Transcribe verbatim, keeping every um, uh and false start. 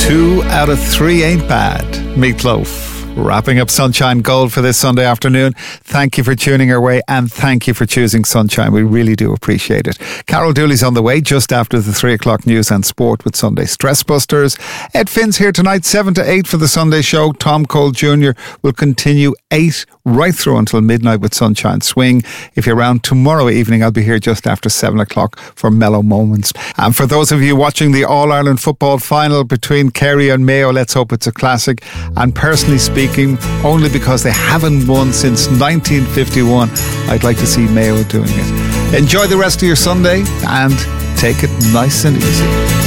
Two out of three ain't bad. Meatloaf. Wrapping up Sunshine Gold for this Sunday afternoon. Thank you for tuning our way and thank you for choosing Sunshine. We really do appreciate it. Carol Dooley's on the way just after the three o'clock news and sport with Sunday Stress Busters. Ed Finn's here tonight, seven to eight for the Sunday show. Tom Cole Junior will continue eight right through until midnight with Sunshine Swing. If you're around tomorrow evening, I'll be here just after seven o'clock for Mellow Moments. And for those of you watching the All-Ireland football final between Kerry and Mayo, let's hope it's a classic. And personally speaking, only because they haven't won since nineteen fifty-one, I'd like to see Mayo doing it. Enjoy the rest of your Sunday and take it nice and easy.